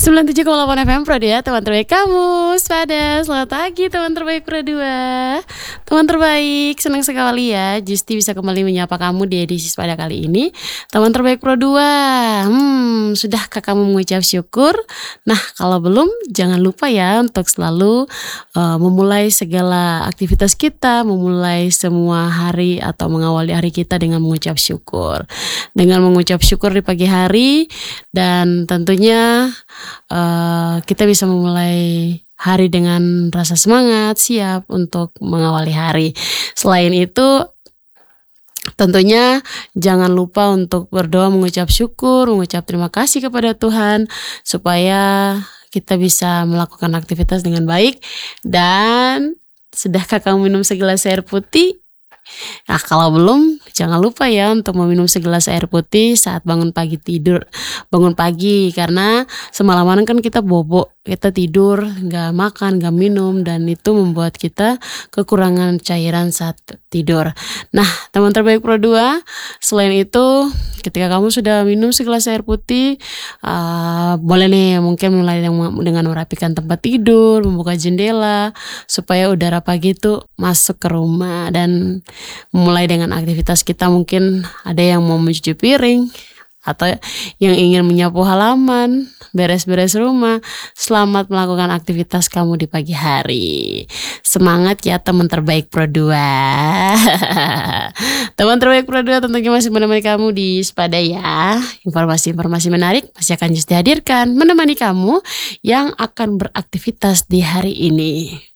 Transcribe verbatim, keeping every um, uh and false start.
sembilan puluh tujuh koma delapan F M Pro dua, teman terbaik kamu. Waspada, selamat pagi teman terbaik Pro dua. Teman terbaik, senang sekali ya Justi bisa kembali menyapa kamu di edisi pada kali ini. Teman terbaik Pro dua, hmm, sudahkah kamu mengucap syukur? Nah, kalau belum, jangan lupa ya untuk selalu uh, memulai segala aktivitas kita, memulai semua hari atau mengawali hari kita dengan mengucap syukur. Dengan mengucap syukur di pagi hari, dan tentunya uh, kita bisa memulai hari dengan rasa semangat, siap untuk mengawali hari. Selain itu, tentunya jangan lupa untuk berdoa, mengucap syukur, mengucap terima kasih kepada Tuhan supaya kita bisa melakukan aktivitas dengan baik. Dan sudahkah kamu minum segelas air putih? Nah, kalau belum, jangan lupa ya untuk meminum segelas air putih saat bangun pagi tidur, bangun pagi, karena semalaman kan kita bobo, kita tidur, gak makan, gak minum, dan itu membuat kita kekurangan cairan saat tidur. Nah, teman terbaik Pro dua, selain itu, ketika kamu sudah minum segelas air putih, uh, boleh nih mungkin mulai dengan merapikan tempat tidur, membuka jendela, supaya udara pagi itu masuk ke rumah, dan mulai dengan aktivitas kita. Mungkin ada yang mau mencuci piring, atau yang ingin menyapu halaman, beres-beres rumah. Selamat melakukan aktivitas kamu di pagi hari. Semangat ya teman terbaik Pro dua. Teman terbaik Pro dua tentunya masih menemani kamu di Sepada ya. Informasi-informasi menarik masih akan Justi hadirkan menemani kamu yang akan beraktivitas di hari ini.